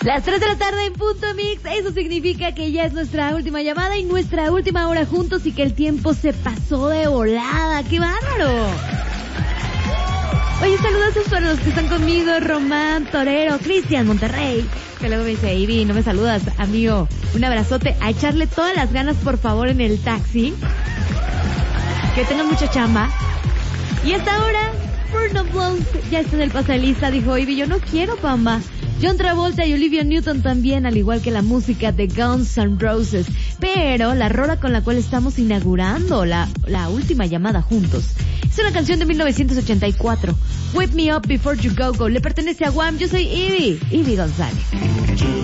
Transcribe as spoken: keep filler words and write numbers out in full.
Las tres de la tarde en Punto Mix, eso significa que ya es nuestra última llamada y nuestra última hora juntos y que el tiempo se pasó de volada. ¡Qué bárbaro! Oye, saludos para los que están conmigo, Román, Torero, Cristian, Monterrey, que luego me dice, Ivy, no me saludas, amigo, un abrazote, a echarle todas las ganas, por favor, en el taxi, que tengan mucha chamba. Y hasta ahora, Bruno Mars ya está en el pase de lista, dijo Ivy, yo no quiero, Pamba. John Travolta y Olivia Newton también, al igual que la música de Guns N' Roses. Pero la rola con la cual estamos inaugurando la, la última llamada juntos es una canción de mil novecientos ochenta y cuatro. Wake Me Up Before You Go Go. Le pertenece a Wham. Yo soy Ivy, Ivy González.